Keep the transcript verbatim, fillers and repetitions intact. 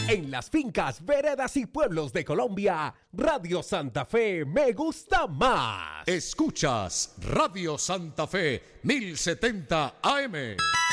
En las fincas, veredas y pueblos de Colombia, Radio Santa Fe me gusta más. Escuchas Radio Santa Fe mil setenta A M.